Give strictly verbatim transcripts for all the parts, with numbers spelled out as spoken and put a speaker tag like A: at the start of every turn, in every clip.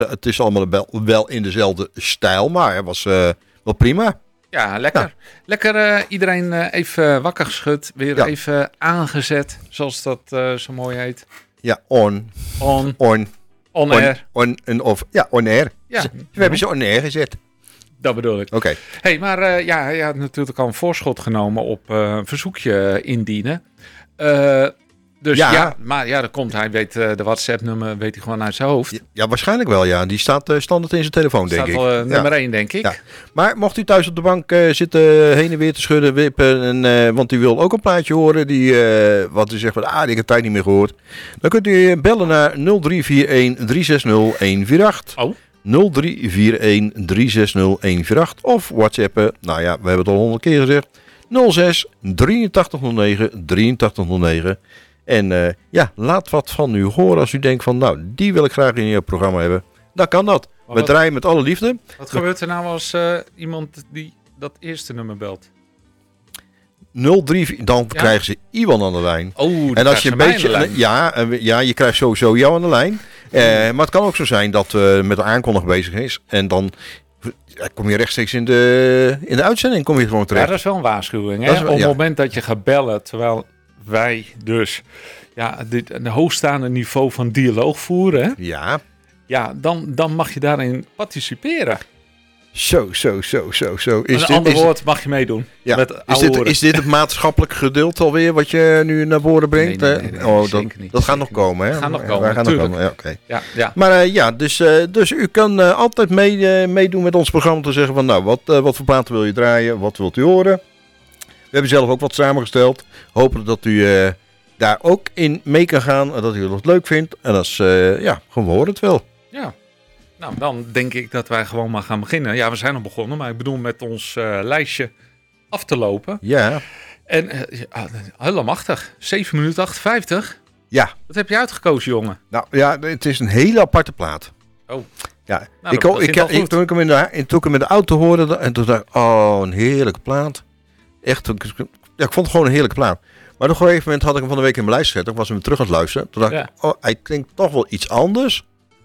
A: Het is allemaal wel, wel in dezelfde stijl, maar het was uh, wel prima.
B: Ja, lekker. Ja. Lekker uh, iedereen uh, even wakker geschud. Weer ja. even aangezet, zoals dat uh, zo mooi heet.
A: Ja, on.
B: On.
A: On.
B: On air.
A: On, on, of, ja, on air.
B: Ja.
A: We mm-hmm. hebben ze on air gezet.
B: Dat bedoel ik.
A: Oké. Okay.
B: Hey, maar uh, ja, hij had natuurlijk al een voorschot genomen op uh, een verzoekje indienen. Uh, dus ja. ja, maar ja, dan komt hij, weet uh, de WhatsApp-nummer, weet hij gewoon uit zijn hoofd.
A: Ja, ja waarschijnlijk wel, ja. Die staat uh, standaard in zijn telefoon, denk
B: staat
A: ik.
B: Staat al uh, nummer
A: ja.
B: één, denk ik.
A: Ja. Maar mocht u thuis op de bank uh, zitten, heen en weer te schudden, wippen, en, uh, want u wil ook een plaatje horen, die, uh, wat u zegt, van, ah, die heb ik tijd niet meer gehoord. Dan kunt u bellen naar nul drie vier een drie zes nul een vier acht.
B: Oh.
A: nul drie vier een drie zes nul een vier acht of whatsappen, nou ja, we hebben het al honderd keer gezegd, nul zes drieëntachtig nul negen drieëntachtig nul negen. En uh, ja, laat wat van u horen als u denkt van, nou, die wil ik graag in je programma hebben. Dan kan dat. Maar we wat, draaien met alle liefde.
B: Wat gebeurt er nou als uh, iemand die dat eerste nummer belt?
A: nul drie, dan ja? krijgen ze Iwan aan de lijn.
B: Oh,
A: en als je een beetje, ja, ja, je krijgt sowieso jou aan de lijn. Uh, maar het kan ook zo zijn dat we uh, met de aankondig bezig is. En dan ja, kom je rechtstreeks in de, in de uitzending kom je gewoon terecht.
B: Ja, dat is wel een waarschuwing. Hè? Wel, Op het ja. moment dat je gaat bellen, terwijl wij dus ja, dit, een hoogstaande niveau van dialoog voeren. Hè?
A: Ja.
B: Ja, dan, dan mag je daarin participeren.
A: Zo, zo, zo, zo, zo.
B: Is een dit, ander is woord mag je meedoen.
A: Ja.
B: Met
A: is, dit, is dit het maatschappelijk geduld alweer wat je nu naar voren brengt?
B: Nee, nee, nee, nee,
A: oh,
B: dat,
A: niet, dat gaat nog komen, hè?
B: Dat gaat nog komen,
A: ja, gaan nog komen. Ja, okay.
B: ja, ja.
A: Maar uh, ja, dus, uh, dus u kan uh, altijd mee, uh, meedoen met ons programma te zeggen van, nou, wat, uh, wat voor platen wil je draaien? Wat wilt u horen? We hebben zelf ook wat samengesteld. Hopelijk dat u uh, daar ook in mee kan gaan en dat u het leuk vindt. En als, uh, ja, gewoon we horen het wel.
B: Ja. Nou, dan denk ik dat wij gewoon maar gaan beginnen. Ja, we zijn al begonnen, maar ik bedoel met ons uh, lijstje af te lopen.
A: Ja.
B: En uh, ja, heel machtig. zeven minuten achtenvijftig.
A: Ja.
B: Wat heb je uitgekozen, jongen?
A: Nou ja, het is een hele aparte plaat.
B: Oh.
A: Ja. Nou, ik, ik, ik, ik, toen ik hem in de, toen ik hem in de auto hoorde, en toen dacht ik, oh, een heerlijke plaat. Echt, ja, ik vond het gewoon een heerlijke plaat. Maar op een gegeven moment had ik hem van de week in mijn lijst gezet. Ik was hem terug aan het luisteren. Toen dacht ja. ik, oh, hij klinkt toch wel iets anders.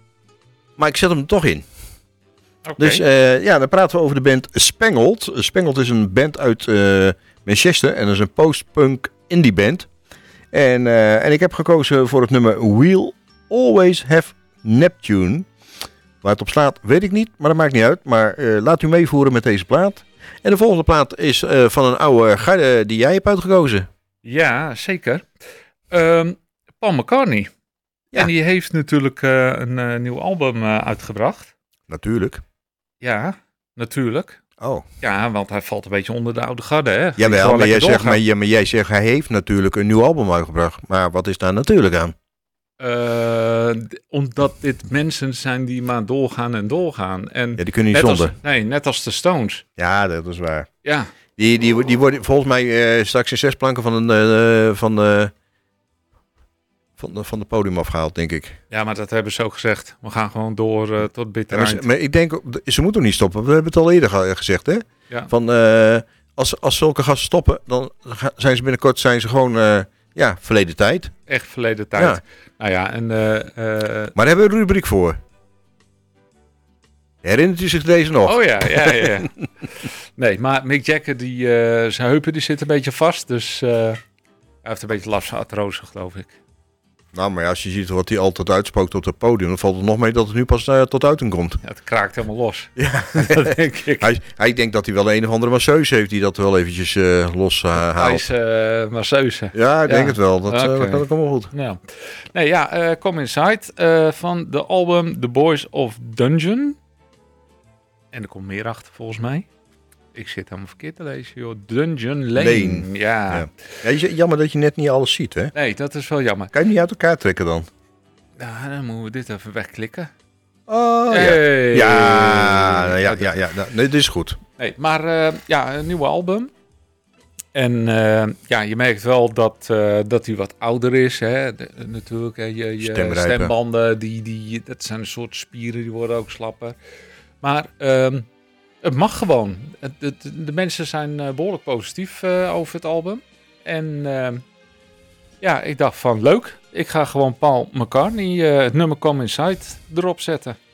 A: Maar ik zet hem er toch in.
B: Okay.
A: Dus uh, ja, dan praten we over de band Spangled. Spangled is een band uit uh, Manchester. En dat is een post-punk indie band. En, uh, en ik heb gekozen voor het nummer We'll Always Have Neptune. Waar het op slaat, weet ik niet. Maar dat maakt niet uit. Maar uh, laat u meevoeren met deze plaat. En de volgende plaat is uh, van een oude garde die jij hebt uitgekozen.
B: Ja, zeker. Um, Paul McCartney. Ja. En die heeft natuurlijk uh, een uh, nieuw album uh, uitgebracht.
A: Natuurlijk.
B: Ja, natuurlijk.
A: Oh.
B: Ja, want hij valt een beetje onder de oude garde, hè?
A: Jawel, maar jij, zegt, maar, ja, maar jij zegt hij heeft natuurlijk een nieuw album uitgebracht. Maar wat is daar natuurlijk aan?
B: Uh, omdat dit mensen zijn die maar doorgaan en doorgaan. En
A: ja, die kunnen niet zonder.
B: Als, nee, net als de Stones.
A: Ja, dat is waar.
B: Ja.
A: Die, die, die worden volgens mij uh, straks in zes planken van, een, uh, van, uh, van, de, van de podium afgehaald, denk ik.
B: Ja, maar dat hebben ze ook gezegd. We gaan gewoon door uh, tot bitter eind.
A: Ja, maar, maar ik denk, ze moeten niet stoppen. We hebben het al eerder ge- gezegd, hè?
B: Ja.
A: Van, uh, als, als zulke gasten stoppen, dan zijn ze binnenkort zijn ze gewoon, uh, ja, verleden tijd.
B: Echt verleden tijd. Ja. Nou ja, en... Uh, uh...
A: Maar daar hebben we een rubriek voor. Herinnert u zich deze nog?
B: Oh ja, ja, ja. Nee, maar Mick Jagger, die, uh, zijn heupen die zitten een beetje vast. Dus uh, hij heeft een beetje last van artrose, geloof ik.
A: Nou, maar ja, als je ziet wat hij altijd uitspookt op het podium, dan valt het nog mee dat het nu pas uh, tot uiting komt.
B: Ja, het kraakt helemaal los.
A: Ja,
B: dat denk ik.
A: Hij, hij denkt dat hij wel een of andere masseuse heeft die dat wel eventjes uh, los uh, haalt.
B: Hij is uh, masseuse.
A: Ja, ik denk ja. het wel. Dat, okay. uh, dat kan ook allemaal goed.
B: Ja. Nee, ja, uh, Come Inside uh, van de album The Boys of Dungeon. En er komt meer achter volgens mij. Ik zit helemaal verkeerd te lezen, joh. Dungeon Lane. Lane. Ja.
A: Ja. Ja, jammer dat je net niet alles ziet, hè?
B: Nee, dat is wel jammer.
A: Kan je niet uit elkaar trekken dan?
B: Nou, dan moeten we dit even wegklikken.
A: Oh,
B: hey.
A: ja. Ja, ja, ja, ja. Nee, dit is goed.
B: Nee, maar uh, ja, een nieuwe album. En uh, ja, je merkt wel dat, uh, dat hij wat ouder is, hè. De, natuurlijk, hè. Je, je stembanden, die, die, dat zijn een soort spieren, die worden ook slapper. Maar... Um, Het mag gewoon. Het, het, de mensen zijn uh, behoorlijk positief uh, over het album. En uh, ja, ik dacht van leuk. Ik ga gewoon Paul McCartney uh, het nummer Come Inside erop zetten.